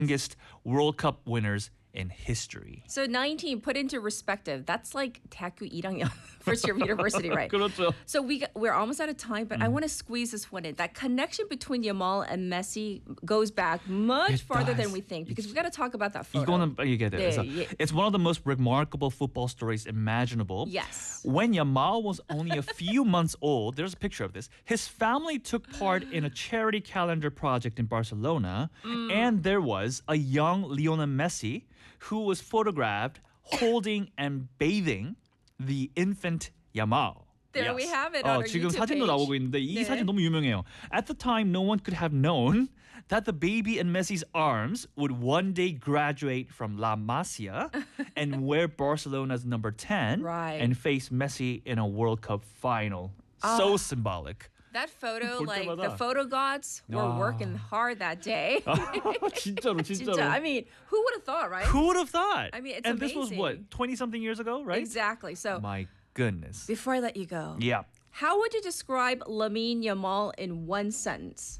youngest World Cup winners in history. So 19, put into perspective, that's like 대학교 1학년 first year of university, right? 그렇죠. So we're almost out of time, but I want to squeeze this one in. That connection between Yamal and Messi goes back much It farther than does. we think because we got to talk about that photo. 이거는 얘기해야 돼요. 그래서 네, 예. It's one of the most remarkable football stories imaginable. Yes. When Yamal was only a few months old, there's a picture of this. His family took part in a charity calendar project in Barcelona, and there was a young Lionel Messi who was photographed holding and bathing the infant Yamal. There we have it on our 지금 YouTube 사진도 page. 나오고 있는데 이 네. 사진 너무 유명해요. At the time, no one could have known that the baby in Messi's arms would one day graduate from La Masia and wear Barcelona's number 10 Right. and face Messi in a World Cup final. So symbolic. That photo, 볼 like 때마다. the photo gods were 아. working hard that day. 진짜로, 진짜로. 진짜, I mean, who would have thought, right? Who would have thought? I mean, it's and this was amazing. what, 20-something years ago, right? Exactly. So My goodness. before I let you go, Yeah. how would you describe Lamine Yamal in one sentence?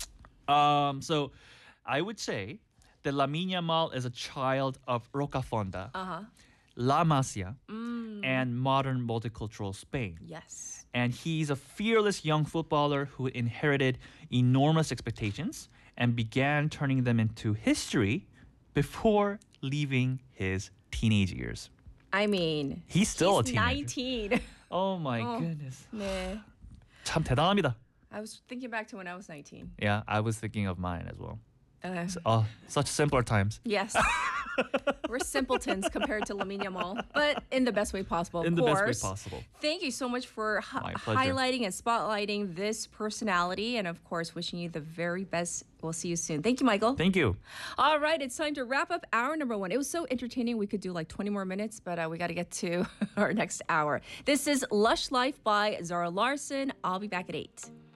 So I would say that Lamine Yamal is a child of Rocafonda, La Masia, and modern multicultural Spain. Yes. And he's a fearless young footballer who inherited enormous expectations and began turning them into history before leaving his teenage years. I mean, He's still a he's teenager. 19. Oh my goodness. 네. 참 대단합니다. I was thinking back to when I was 19. Yeah, I was thinking of mine as well. Uh, Oh, such simpler times. yes. We're simpletons compared to Lamine Yamal, but in the best way possible, of In the best way course. possible. Thank you so much for My pleasure. highlighting and spotlighting this personality, and of course, wishing you the very best. We'll see you soon. Thank you, Michael. Thank you. All right, it's time to wrap up hour number 1. It was so entertaining. We could do like 20 more minutes, but we got to get to our next hour. This is Lush Life by Zara Larson. I'll be back at 8.